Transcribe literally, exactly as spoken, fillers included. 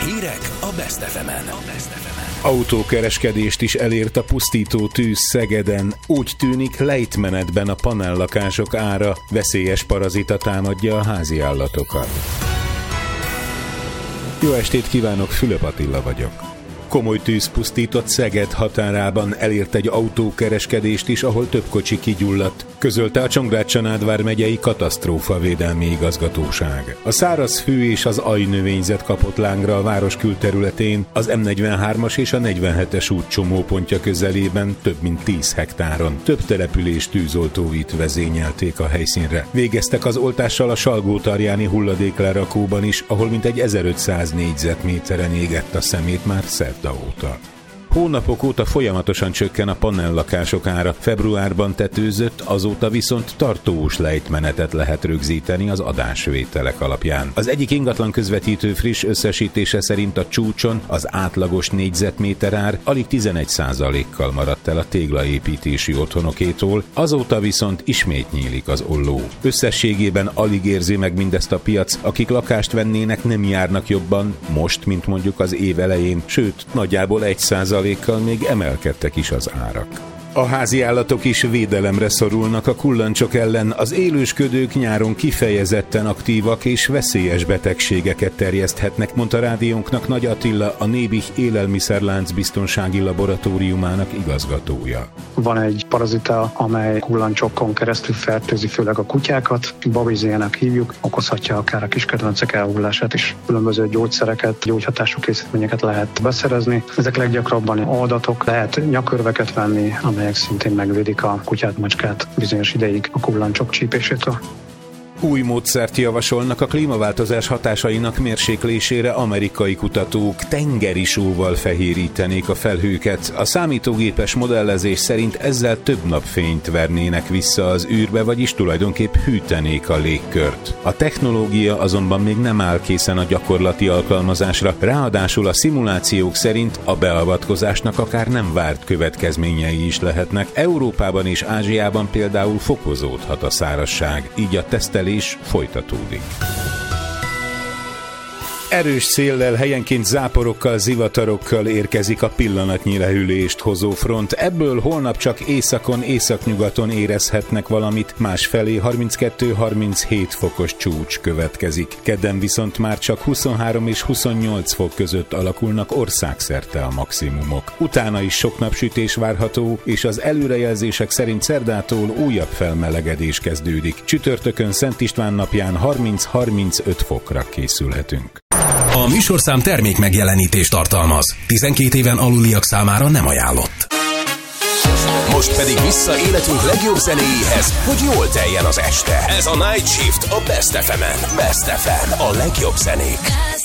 Hírek a Best ef emen. Autókereskedést is elért a pusztító tűz Szegeden. Úgy tűnik, lejtmenetben a panellakások ára. Veszélyes parazita támadja a háziállatokat. Jó estét kívánok, Fülöp Attila vagyok. Komoly tűz pusztított Szeged határában, elért egy autókereskedést is, ahol több kocsi kigyulladt, közölte a Csongrád-Csanádvár megyei katasztrófavédelmi igazgatóság. A szárazfű és az ajnövényzet kapott lángra a város külterületén, az em negyvenhármas és a negyvenhetes út csomópontja közelében több mint tíz hektáron. Több település tűzoltóit vezényelték a helyszínre. Végeztek az oltással a Salgótarjáni hulladéklerakóban is, ahol mintegy ezerötszáz négyzetméteren égett a szemét már szerda óta. Hónapok óta folyamatosan csökken a panellakások ára. Februárban tetőzött, azóta viszont tartós lejtmenetet lehet rögzíteni az adásvételek alapján. Az egyik ingatlan közvetítő friss összesítése szerint a csúcson az átlagos négyzetméter ár alig tizenegy százalékkal maradt el a téglaépítési otthonokétól, azóta viszont ismét nyílik az olló. Összességében alig érzi meg mindezt a piac, akik lakást vennének, nem járnak jobban most, mint mondjuk az év elején, sőt, nagyjából egy százalékkal még emelkedtek is az árak. A háziállatok is védelemre szorulnak a kullancsok ellen, az élősködők nyáron kifejezetten aktívak és veszélyes betegségeket terjeszthetnek, mondta rádiónknak Nagy Attila, a Nébih élelmiszerlánc biztonsági laboratóriumának igazgatója. Van egy parazita, amely kullancsokon keresztül fertőzi főleg a kutyákat, babizének hívjuk, okozhatja akár a kiskedvencek elhullását is. Különböző gyógyszereket, gyógyhatású készítményeket lehet beszerezni. Ezek leggyakrabban oldatok, lehet nyakörveket venni, amelyek szintén megvédik a kutyát, macskát bizonyos ideig a kullancsok csípésétől. Új módszert javasolnak a klímaváltozás hatásainak mérséklésére. Amerikai kutatók tengeri sóval fehérítenék a felhőket. A számítógépes modellezés szerint ezzel több napfényt vernének vissza az űrbe, vagyis tulajdonképp hűtenék a légkört. A technológia azonban még nem áll készen a gyakorlati alkalmazásra, ráadásul a szimulációk szerint a beavatkozásnak akár nem várt következményei is lehetnek. Európában és Ázsiában például fokozódhat a szárazság, így a tesztelés is folytatódik. Erős széllel, helyenként záporokkal, zivatarokkal érkezik a pillanatnyi lehűlést hozó front. Ebből holnap csak északon, északnyugaton érezhetnek valamit, másfelé harminckettő-harminchét fokos csúcs következik. Kedden viszont már csak huszonhárom és huszonnyolc fok között alakulnak országszerte a maximumok. Utána is sok napsütés várható, és az előrejelzések szerint szerdától újabb felmelegedés kezdődik. Csütörtökön Szent István napján harminc-harmincöt fokra készülhetünk. A műsorszám termék megjelenítést tartalmaz. tizenkét éven aluliak számára nem ajánlott. Most pedig vissza életünk legjobb zenéjéhez, hogy jól teljen az este. Ez a Night Shift a Best ef emen. Best ef em, a legjobb zenék.